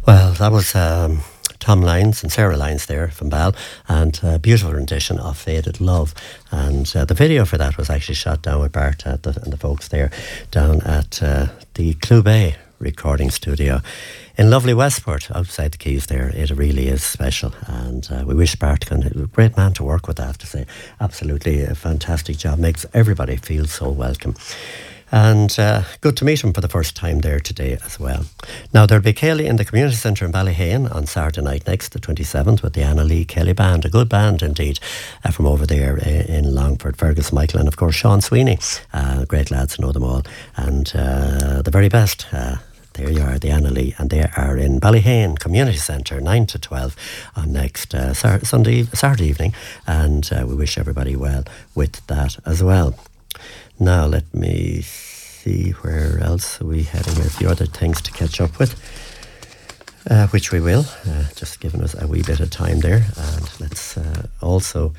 Well, that was Tom Lyons and Sarah Lyons there from Bal, and a beautiful rendition of Faded Love. And the video for that was actually shot down with Bart and the folks there down at the Clube recording studio in lovely Westport, outside the quays there. It really is special, and we wish Bart a great man to work with, I have to say. Absolutely a fantastic job, makes everybody feel so welcome. And good to meet him for the first time there today as well. Now, there'll be Kelly in the community centre in Ballyhane on Saturday night next, the 27th, with the Anna Lee Kelly Band, a good band indeed, from over there in Longford. Fergus Michael and of course Sean Sweeney, great lads, know them all, and the very best. There you are, the Anna Lee, and they are in Ballyhane Community Centre, 9 to 12 on next Saturday evening, and we wish everybody well with that as well. Now, let me see, where else are we heading here? A few other things to catch up with, which we will, just giving us a wee bit of time there. And let's also,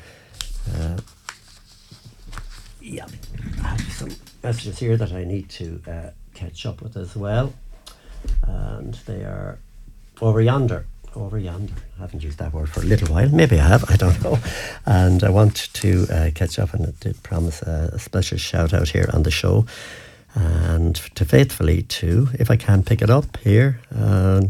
I have some messages here that I need to catch up with as well. And they are over yonder. I haven't used that word for a little while. Maybe I have, I don't know. And I want to catch up, and I did promise a special shout out here on the show, and to Faithfully too, if I can pick it up here. Oh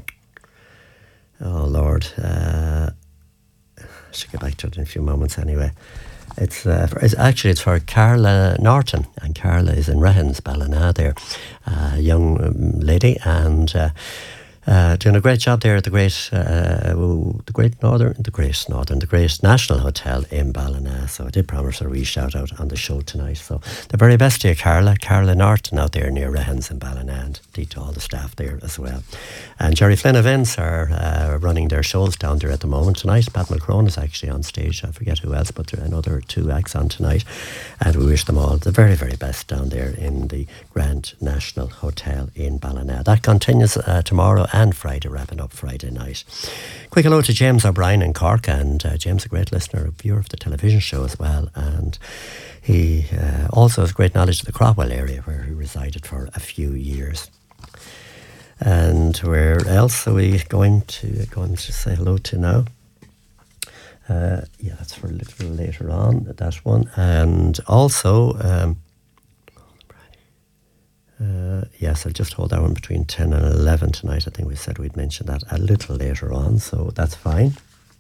Lord, I should get back to it in a few moments anyway. It's for Carla Norton, and Carla is in Rehens, Ballina there, a young lady, and doing a great job there at the Great National Hotel in Ballina. So I did promise her a wee shout out on the show tonight. So the very best to you, Carla Norton, out there near Rehens in Ballina, and indeed to all the staff there as well. And Jerry Flynn events are running their shows down there at the moment tonight. Pat Mulcrone is actually on stage. I forget who else, but there are another two acts on tonight, and we wish them all the very, very best down there in the Grand National Hotel in Ballina. That continues tomorrow and Friday, wrapping up Friday night. Quick hello to James O'Brien in Cork, and James, a great listener, a viewer of the television show as well, and he also has great knowledge of the Crowell area where he resided for a few years. And where else are we going to say hello to now? That's for a little later on, that one. And also yes, I'll just hold that one between 10 and 11 tonight. I think we said we'd mention that a little later on, so that's fine.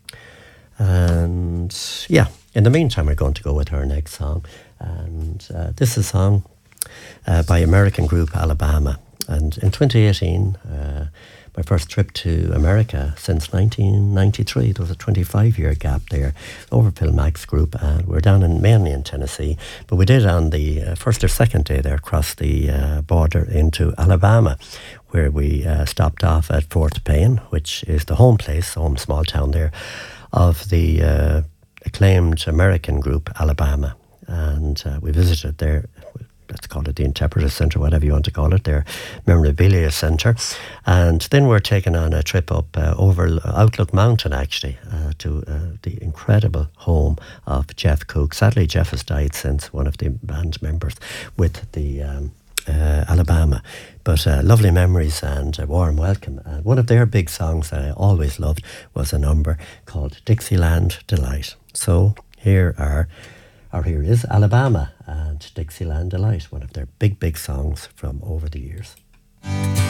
And in the meantime, we're going to go with our next song. And this is a song by American group Alabama. And in 2018, my first trip to America since 1993. There was a 25-year gap there. Overpill Max group, and we're down mainly in Tennessee, but we did on the first or second day there across the border into Alabama, where we stopped off at Fort Payne, which is the home small town there, of the acclaimed American group Alabama. And we visited there. Let's call it the Interpreter Centre, whatever you want to call it, their memorabilia centre. And then we're taking on a trip up over Outlook Mountain, actually, to the incredible home of Jeff Cook. Sadly, Jeff has died since, one of the band members with the Alabama. But lovely memories and a warm welcome. And one of their big songs that I always loved was a number called Dixieland Delight. So here is Alabama and Dixieland Delight, one of their big, big songs from over the years.